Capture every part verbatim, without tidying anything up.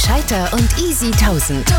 Gescheiter und Easy tausend.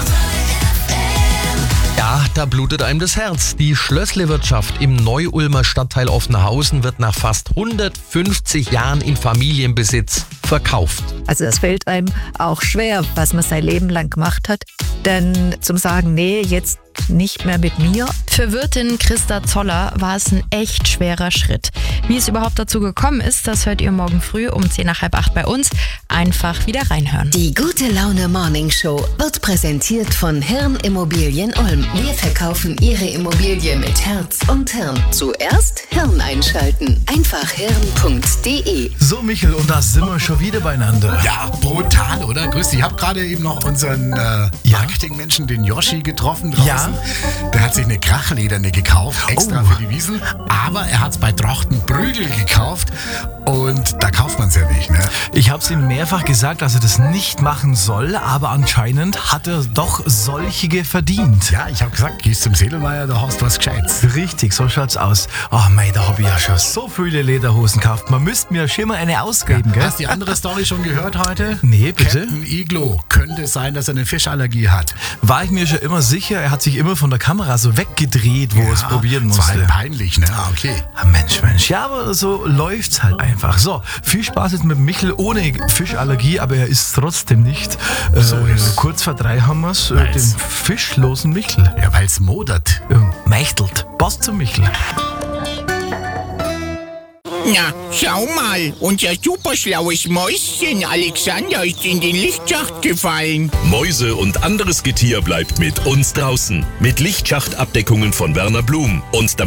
Ja, da blutet einem das Herz. Die Schlössle-Wirtschaft im Neu-Ulmer Stadtteil Offenhausen wird nach fast hundertfünfzig Jahren in Familienbesitz verkauft. Also das fällt einem auch schwer, was man sein Leben lang gemacht hat. Denn zum Sagen, nee, jetzt nicht mehr mit mir. Für Wirtin Christa Zoller war es ein echt schwerer Schritt. Wie es überhaupt dazu gekommen ist, das hört ihr morgen früh um zehn nach halb acht bei uns. Einfach wieder reinhören. Die Gute Laune Morning Show wird präsentiert von Hirn Immobilien Ulm. Wir verkaufen Ihre Immobilie mit Herz und Hirn. Zuerst Hirn einschalten. Einfach hirn punkt de. So, Michel, und da sind wir schon wieder beieinander. Ja, brutal, oder? Grüß dich. Ich habe gerade eben noch unseren äh, Marketingmenschen, den Yoshi, getroffen draußen. Ja. Der hat sich eine Krachlederne gekauft, extra Oh. für die Wiesn. Aber er hat es bei Drochten Prügel gekauft und da kauft man es ja nicht, ne? Ich habe es ihm mehrfach gesagt, dass er das nicht machen soll, aber anscheinend hat er doch solche verdient. Ja, ich habe gesagt, gehst zum Sedelmeier, da hast du was Gescheites. Richtig, so schaut's aus. Oh mei, da habe ich ja schon so viele Lederhosen gekauft. Man müsste mir schon mal eine ausgeben, gell? Hast du die andere Story schon gehört heute? Nee, bitte? Captain Iglo. Könnte es sein, dass er eine Fischallergie hat. War ich mir schon immer sicher, er hat sich immer von der Kamera so weggedreht, wo er es probieren Das war musste. halt peinlich, ne? Ah, okay. Ah, Mensch, Mensch. Ja, aber so läuft's halt einfach. So, viel Spaß jetzt mit Michel ohne Fischallergie, aber er isst trotzdem nicht. Äh, So ist. Kurz vor drei haben wir's, äh, Nice. den fischlosen Michel. Ja, weil es modert. Äh, Meichtelt. Passt zum Michel. Na, schau mal, unser superschlaues Mäuschen Alexander ist in den Lichtschacht gefallen. Mäuse und anderes Getier bleibt mit uns draußen. Mit Lichtschachtabdeckungen von Werner Blum. Und